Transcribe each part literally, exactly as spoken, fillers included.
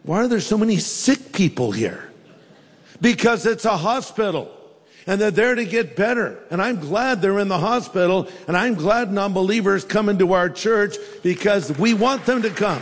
Why are there so many sick people here? Because it's a hospital. And they're there to get better. And I'm glad they're in the hospital. And I'm glad non-believers come into our church because we want them to come.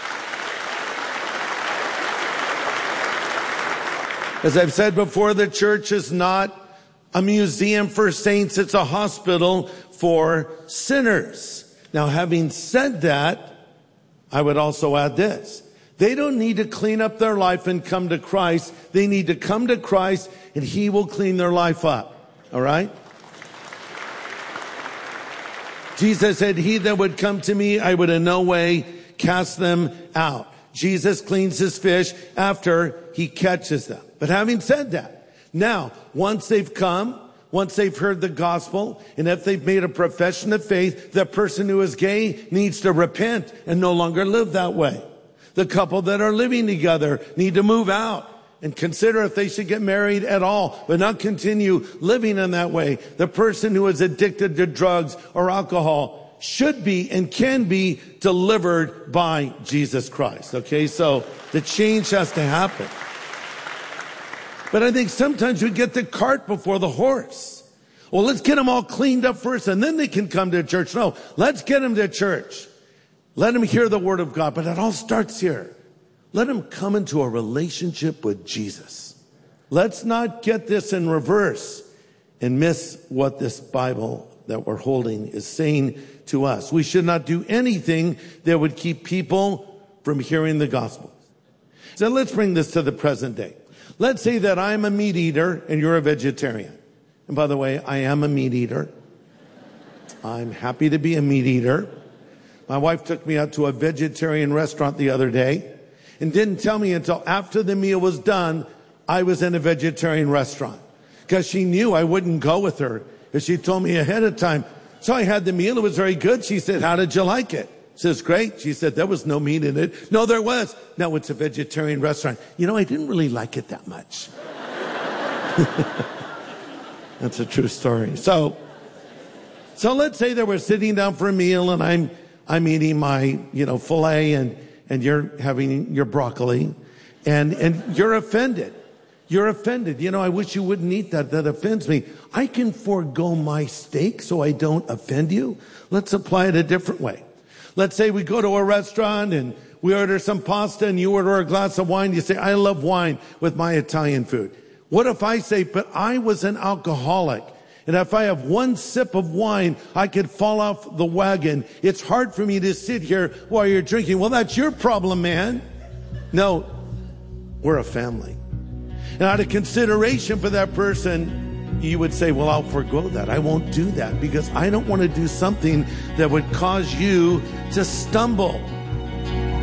As I've said before, the church is not a museum for saints. It's a hospital for sinners. Now, having said that, I would also add this. They don't need to clean up their life and come to Christ. They need to come to Christ and He will clean their life up. All right? Jesus said, he that would come to me, I would in no way cast them out. Jesus cleans his fish after he catches them. But having said that, now, once they've come, once they've heard the gospel, and if they've made a profession of faith, the person who is gay needs to repent and no longer live that way. The couple that are living together need to move out and consider if they should get married at all, but not continue living in that way. The person who is addicted to drugs or alcohol should be and can be delivered by Jesus Christ. Okay, so the change has to happen. But I think sometimes we get the cart before the horse. Well, let's get them all cleaned up first and then they can come to church. No, let's get them to church. Let them hear the word of God, but it all starts here. Let them come into a relationship with Jesus. Let's not get this in reverse and miss what this Bible that we're holding is saying to us. We should not do anything that would keep people from hearing the gospel. So let's bring this to the present day. Let's say that I'm a meat eater and you're a vegetarian. And by the way, I am a meat eater. I'm happy to be a meat eater. My wife took me out to a vegetarian restaurant the other day and didn't tell me until after the meal was done I was in a vegetarian restaurant because she knew I wouldn't go with her if she told me ahead of time. So I had the meal. It was very good. She said, how did you like it? I said, it's great. She said, there was no meat in it. No, there was. No, it's a vegetarian restaurant. You know, I didn't really like it that much. That's a true story. So, so let's say that we're sitting down for a meal and I'm I'm eating my, you know, filet and, and you're having your broccoli and, and you're offended. You're offended. You know, I wish you wouldn't eat that. That offends me. I can forego my steak so I don't offend you. Let's apply it a different way. Let's say we go to a restaurant and we order some pasta and you order a glass of wine. You say, I love wine with my Italian food. What if I say, but I was an alcoholic? And if I have one sip of wine, I could fall off the wagon. It's hard for me to sit here while you're drinking. Well, that's your problem, man. No, we're a family. And out of consideration for that person, you would say, well, I'll forgo that. I won't do that because I don't want to do something that would cause you to stumble.